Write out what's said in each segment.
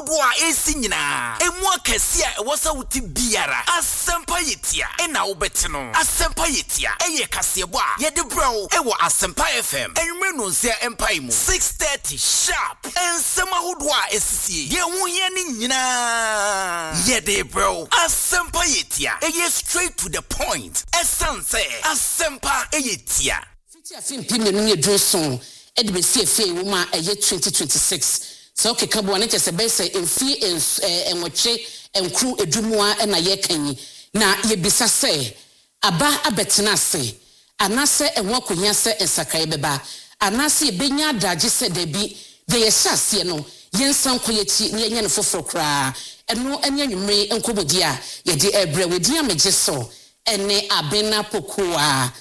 ahodoa esi nyina emu akasi a wasa wuti biara asempa yetia na wobete no asempa yetia eye kasebo a ye de bro ewo asempa FM enwere no nsia empire mu 6:30 sharp ensema ahodoa esisi ye hu ye ni nyina ye de bro asempa yetia eye straight to the point essence asempa yetia fiti afim pime no ye droson edbe CFA woman eye 2026 so kekabo na chese be say emfi enwoche enkru edumua na ye kanyi na ye bisa say aba abetena se anase enwo konya se ensakai beba anase ye benya adaje se da bi de ye hyase no yensan koyechi ne yenye ne foforo kra eno enya nwumre enkobodi a ye de ebre wedi amegye so ene abena pokoa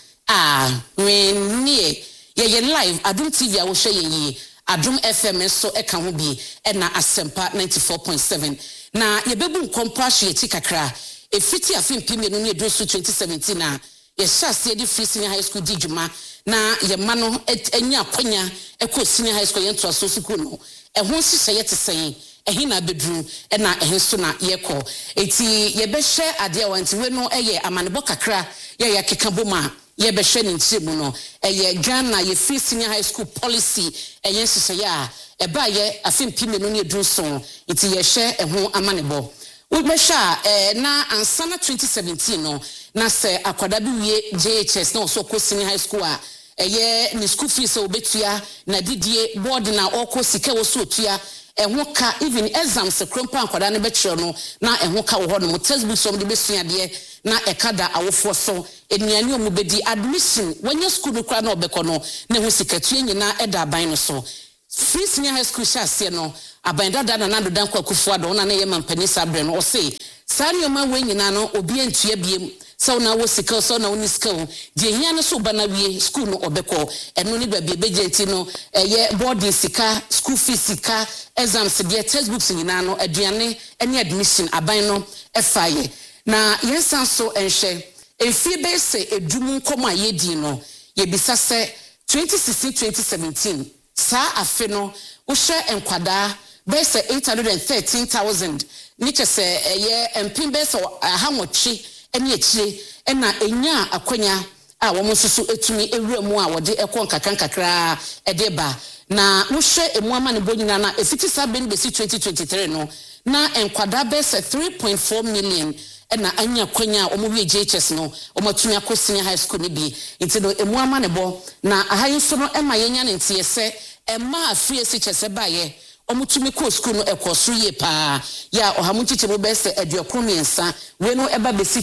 when ye live Adum TV a wo hwe ye Adum FM so eka ho bi na Asempa 94.7 na ye bebu nkompo ahye ti kakra efiti afim pime no ne edosu 2017 na ye hyase di free senior high school dijuma na ye ma no enya akwanya ekọ senior high school ye nto aso school no ehun sise ye tesɛn ehina bedru na ehenso na ye kɔ eti ye behwe ade a wanti we no eye amanebo kakra ye ya keka boma ye behwe ni ntimu no eye Ghana ye free senior high school policy eye sise ya eba ye afim pime no ne edu so eti ye hwe ehun amanebo we behwe na ansana 2017 no na se akwada bi wie JHS na so ko senior high school a eye ni school fees obetua na didie board na oko sika wo so otua ehwo ka even exams krompa akwada ne betro no na ehwo ka wo ho no textbooks om de besua de na ekada awofo so enuane omu bedi admission wanya school no kra na obekọ no na ho sika tue nyina eda aban no so free senior high school hyase no aban dada na nando dan kwa kufu ado na ye mampani sabre no o say sari o ma we nyina no obi antua biem so na wo sika so na woni sika je hia no so ba na wie school no obekọ eno ni ba beje ti no ye boarding sika school fees sika exams de textbooks nyina no aduane ene admission aban no efaye na yensan so enhwe efie be se edumu nkoma yedi no ye bisa se 2016-2017 sa afe no wo hwe enkwada be se 813,000 ni chese ye empin be se ahanwochi ene akire na enya akwanya a wo mususu etumi ewuramu a wode ekon kakra edeba na wo hwe emuama ne bonyina na efiti sabe ni besi 2023 no na enkwada be se 3.4 million na anya kwanya omowie JHS no omatumi akosini high school ni bi ntino emuama ne bo na ahayinso no ema yenya ne ntiyese ema afie sichese baye omutumi ko school no ekoso ye pa ya ohamunchiche bo bese eduokomiensa we no eba besi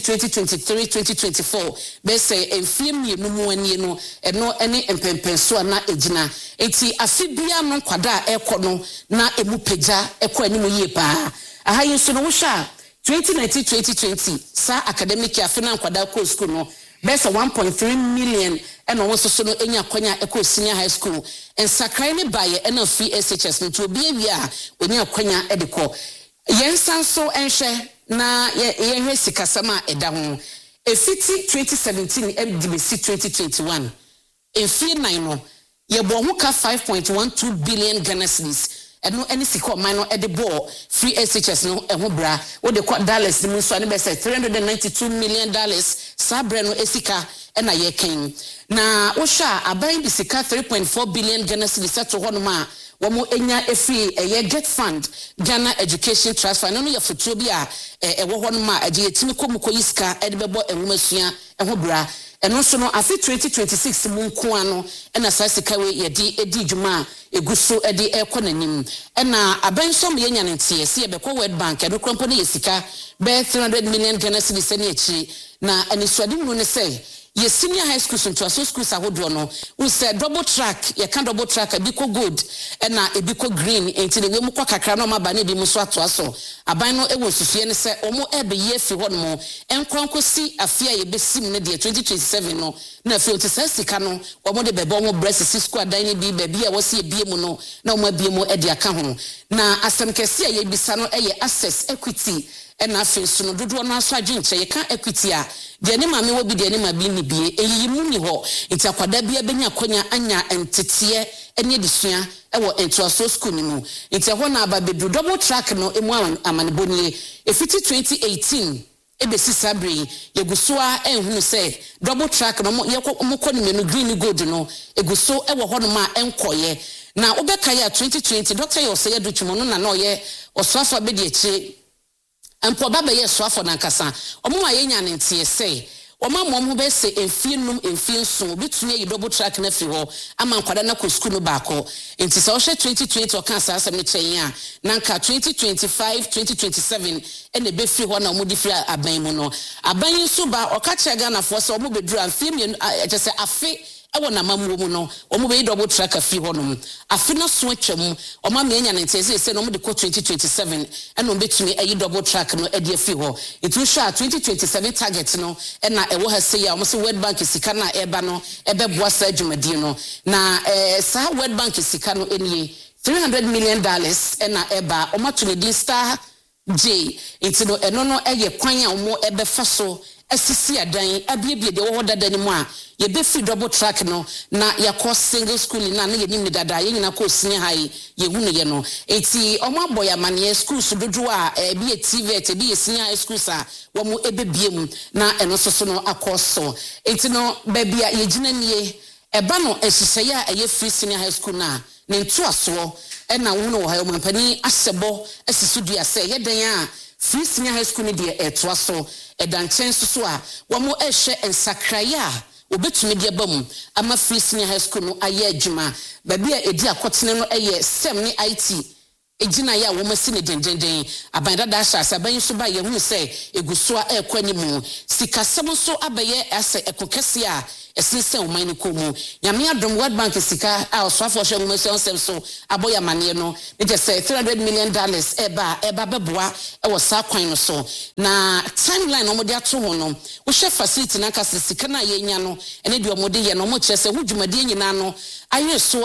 2023-2024 bese enfiem ye numu ani no eno ene empempenso na ejina enti afibia no kwada ekono na emupeja ekọ animu ye pa ahayinso no wosha 2019-2020 sa academic year fina kwada ko school no besa 1.3 million and also so no enya kwanya eko senior high school and sakai ne baye and free SHS no to be a enya kwanya edeko yensan so enhwe na ye sikasama eda ho efiti 2017 MDBC 2021 efie 9 no ye bo ho ka 5.12 billion Ghana cedis eno any siko minor edebo free SHS no eho bra wo de kwa dollars ni so ani be say $392 million sabre no esika ena ye ken na wo sha aban bi sika 3.4 billion Ghana cedis to hono ma wo mo enya efi ye get fund Ghana education trust fund no ye fotuo bi a wo hono ma age yetimi komuko yiska edebebo enwumasua eho bra eno so no afi 2026 mu nko ano ena sasika we ye di edi djuma eguso edi ekonanim ena abensom ye nyane ntie se ye bekọ World Bank edo krompo ne yesika be 300 million Ghana cedis ne echi na aniswadi mu ne say ye senior high schools and so schools ahodo no we said double track ye can double track ebiko good ena ebiko green enti ne we mu kwa kakra no maba ne bi mu so ato aso aban no ewo susue ne se omo ebe ye fi ho no enkwankosi afia ye besim ne de 2027 no na fi otisa sika no omo de bebe omo breast school adan ne bi bebe a wose ebie mu no na omo abie mu e de aka ho na asem kese ye bisa no eye access equity na afi so no dodo no aso adwenche ye ka equity a de ne maame wo bi de ne mabi ni bie eyi mu ni ho nti akwada bia benya konya anya entete ene disua ewo entoaso school ni mu nti ho na aba bedu double track no emu amanebonye efiti 2018 ebesi sabri yegusoa enhunu se double track no mokɔ ne menu green gold no eguso ewo ho no ma enkoye na obeka ya 2020 Dr. Yoseye Duchumo no na oye osafo be de echi empo baba ye soafo na nkasa omo ma yenya ne ntie se oma mo be se emfienum emfienso bitumi yi double track na fi ho ama nkwada na ko school no baako enti se o hwe 2020 o kan sa asem chen a na nka 2025 2027 ene be fi ho na omo di fi aban mu no aban so ba o ka che Ghana fo se omo be duru amfiem je se afi ewo na mamuo mu no omo be double track afi ho no afi na so atwam oma me nya nte se no omo de ko 2027 eno betumi ayi double track no e de afi ho it will show 2027 target no na ewo ha se ya omo se World Bank sika na eba no ebe boa sa adwumadi no na sa World Bank sika no enie $300 million na eba omo to the Star J it no eno no eye kwan a omo ebe fa so asisi adan abiebie de wo dada ni mu a ye be free double track no na yakọ single school na ye nim ni dada ye nyina ko senior high ye hu ne ye no eti omo aboya mane schools dodo a bi e TVET bi ye senior high schools a wo mu ebebie mu na eno soso no akọso eti no ba bia ye gina nie eba no esiseye a ye free senior high school na ne ntoaso na wo no wo ha omampani asebo asisudua se ye dan a free senior high school ni de etoaso edanchen so a wo mo ehwe ensakraya obetumi de bam ama free senior high school no aye adwuma ba bia edi akotene no eye sem ni IT ejina ya wo masi ne dendenden abanda da sha saban so ba ye hu se eguso a ekwanimu sikasem so abaye ase ekokese a esinse o mani komu nyame adom World Bank sika a osafo hwe ngomation sem so aboya mane no ne je say $300 million eba beboa e wo sa kwan no so na timeline no mo de ato ho no wo hwe facility na kase sika na ye nya no ene de omode ye no mo kire se hudwumade nyina no aye so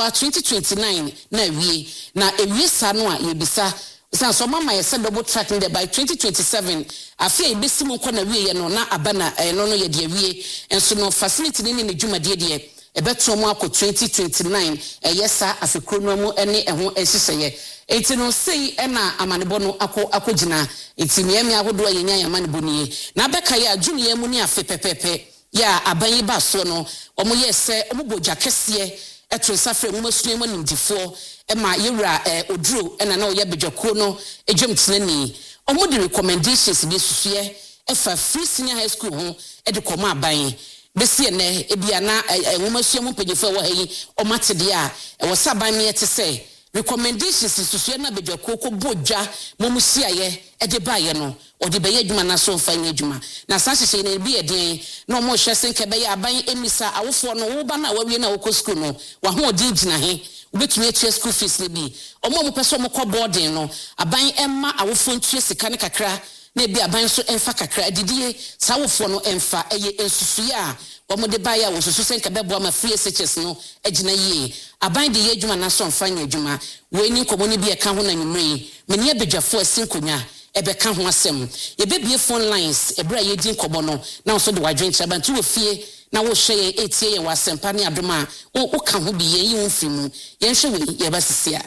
2029 na wie na ewie sa no a ye bisa so mama ye said double track in there by 2027 afia ibesi mu kwa na wie no na abana no ye de wie enso no facility ni ne dwumade de ebeto mu akọ 2029 yesa afikro no mu ene eho ehihye enti no sei na amanebo no akogina enti miemi agodo ayenya amanebo ni na beka ya junior mu ni afe pepepe ya aban ba so no omo yese omo boja kese etro safre mu masue mu ndifo ema yewra oduro ena na oya bedwako no ejwemtenani omo de recommendations bi susue efa free senior high school ho e de koma aban besi ne ebia na enwomasue mu pagefo wo hayi omatede a wo saban me yete say recommendations susue na bedwako ko bodwa momusiaye e de baye no odi beye adwuma na so mfa nya adwuma na sanhyehyɛ na bi eden na omo hwɛ senke beye aban emisa awofo no wo ba na wawie na wo school no wa ho odi gyina he ubetumi atua school fees ne bi omo mo pese omo kɔ boarding no aban emma awofo ntua sika ne kakra na bi aban so emfa kakra adidie sa awofo no emfa eye ensusuye a omo de baye a wo susu senke bebo ama free SHS no agyina yie aban de ye adwuma na so mfa nya adwuma we ni nkomo ne bi e ka ho na nwumre meni abedwafo asinkonya ebeka ho asem yebebie phone lines ebra ye din kobo no na so de wadwen chaba nti wo fie na wo hwe etie ye wasempa ne adoma wo ka ho bi ye yi wo fimu ye hwe we ye basisia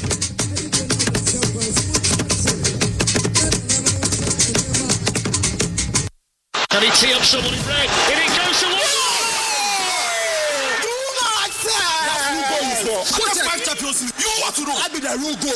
Can he tee up someone in red? Here it goes to What's the 5 champions? You want to know? I be the real goat.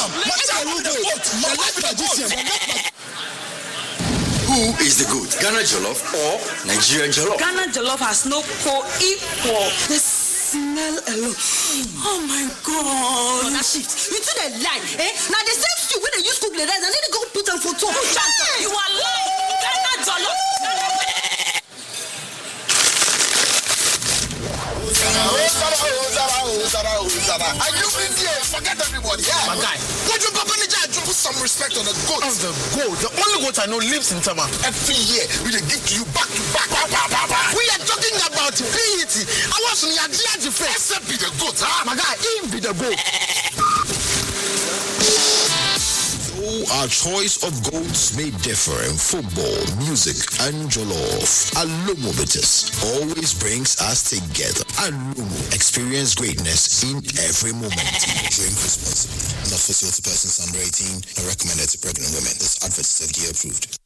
Who is the goat? Ghana Jollof or Nigeria Jollof? Ghana Jollof has no co-equal. The smell alone. Oh my God. Now shift. You do the lie. Now the same stew when they use cook the rice and then they go put them for 2. You are lying. Ghana Jollof. Are you in here? Forget everybody. Yeah. My guy. What you papa in the put some respect on the goat. On the goat. The only goat I know lives in Tama. Every year we dey give to you back to back. We are talking about PET. I was on your GG face. Except be the goat, huh? My guy, him be the goat. So Our choice of goats may differ in football, music, and jollof. Alumobitis always brings us together. Alumo, experience greatness in every moment. Drink responsibly. Not for sale to persons under 18, not recommended to pregnant women. This advert is FDA approved.